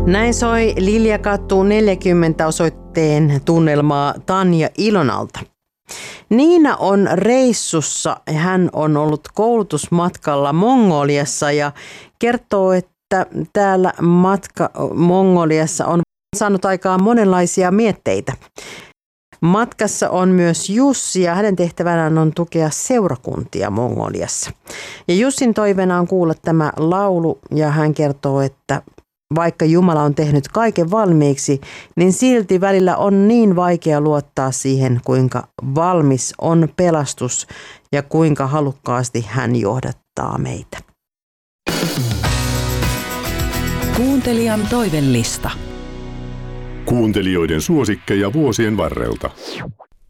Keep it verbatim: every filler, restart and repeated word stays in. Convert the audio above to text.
Näin soi Liljekatu neljäkymmentä osoitteen tunnelmaa Tanja Ilonalta. Niina on reissussa. Hän on ollut koulutusmatkalla Mongoliassa ja kertoo, että täällä matka Mongoliassa on saanut aikaan monenlaisia mietteitä. Matkassa on myös Jussi ja hänen tehtävänään on tukea seurakuntia Mongoliassa. Ja Jussin toiveena on kuulla tämä laulu ja hän kertoo, että vaikka Jumala on tehnyt kaiken valmiiksi, niin silti välillä on niin vaikea luottaa siihen, kuinka valmis on pelastus ja kuinka halukkaasti hän johdattaa meitä. Kuuntelijan toivellista. Kuuntelijoiden suosikkeja vuosien varrelta.